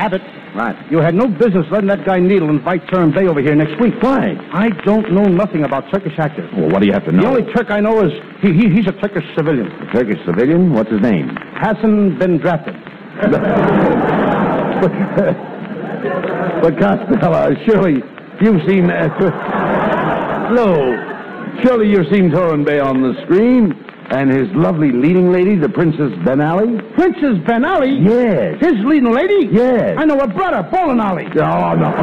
Abbott. Right. You had no business letting that guy Needle invite Turin Bay over here next week. Why? I don't know nothing about Turkish actors. Well, what do you have to know? The only Turk I know is he's a Turkish civilian. A Turkish civilian? What's his name? Hasn't been drafted. But Costello, surely you've seen... No. Surely you've seen Turin Bay on the screen, and his lovely leading lady, the Princess Ben Ali? Princess Ben Ali? Yes. His leading lady? Yes. I know her brother, Bolin Ali. Oh, no.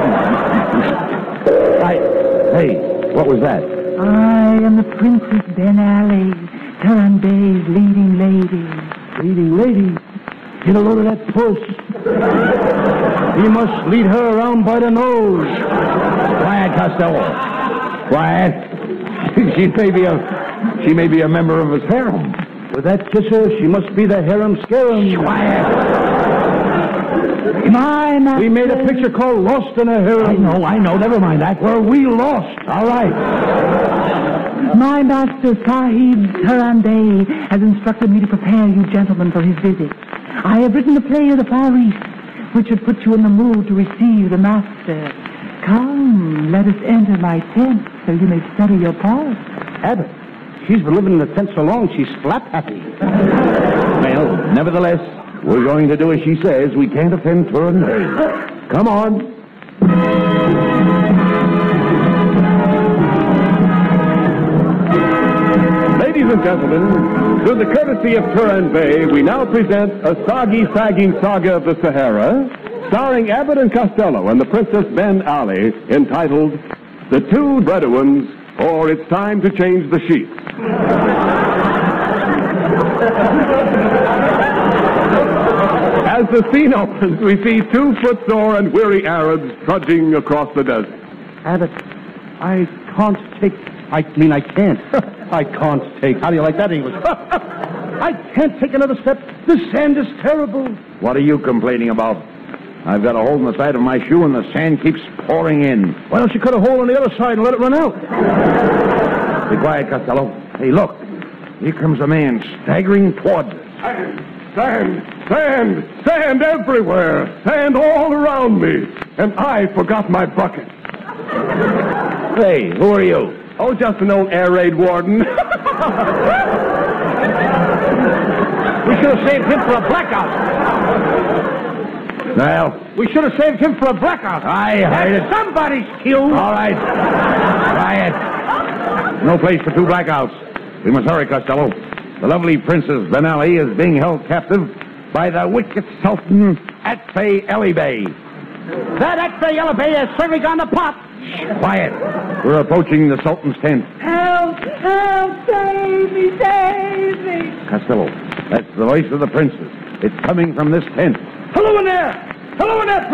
Hey, what was that? I am the Princess Ben Ali, Turin Bay's leading lady. Leading lady? Get a load of that pulse. He must lead her around by the nose. Quiet, Costello. Quiet. She may be a member of his harem. With that kisser, she must be the harem scarum. Quiet. My master... We made a picture called Lost in a Harem. I know. Never mind that. Where we lost. All right. My master, Sahib Turin Bay, has instructed me to prepare you gentlemen for his visit. I have written a play of the Far East, which should put you in the mood to receive the master. Come, let us enter my tent so you may study your part. Abbott, she's been living in the tent so long, she's flap happy. Well, nevertheless, we're going to do as she says. We can't offend Turin Bay. Come on. Ladies and gentlemen, through the courtesy of Turin Bay, we now present a soggy-sagging saga of the Sahara, starring Abbott and Costello and the Princess Ben Ali, entitled The Two Bedouins, or It's Time to Change the Sheets. As the scene opens, we see two footsore and weary Arabs trudging across the desert. Abbott, I can't take... I can't. I can't take... How do you like that English? I can't take another step. The sand is terrible. What are you complaining about? I've got a hole in the side of my shoe and the sand keeps pouring in. Why don't you cut a hole on the other side and let it run out? Be quiet, Costello. Hey, look. Here comes a man staggering toward us. Sand everywhere. Sand all around me. And I forgot my bucket. Hey, who are you? Oh, just an old air raid warden. We should have saved him for a blackout. Well, We should have saved him for a blackout. I heard it. Somebody's cue. All right. Quiet. No place for two blackouts. We must hurry, Costello. The lovely Princess Ben Ali is being held captive by the wicked Sultan Atfay Ali Bey. That Atfay Ali Bey has certainly gone to pot. Quiet. We're approaching the Sultan's tent. Help! Help! Save me! Save me! Costello, that's the voice of the princess. It's coming from this tent. Hello in there! Hello in there!